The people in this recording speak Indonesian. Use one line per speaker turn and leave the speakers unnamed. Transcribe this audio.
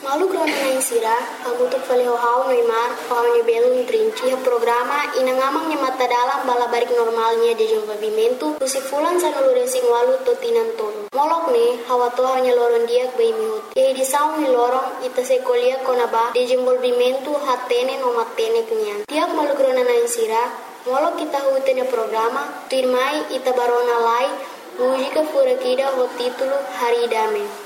Malu krona na insira, hamutuk falihau Neymar, paunya belum trinci programa inangamang nya mata dalam balabarik normalnya de desenvolvimento, fulan sanulure sing walu totinan tolo. Molok ne, hawato hanya loron diak bai mihut. Ye di saung ni lorong ita sekolia konaba de desenvolvimento hatene no matene kenyan. Tiap malu krona na insira, molok kita hutenya programa, tuirmai ita barona lai, mujika furakida ho titulo Hari Dame.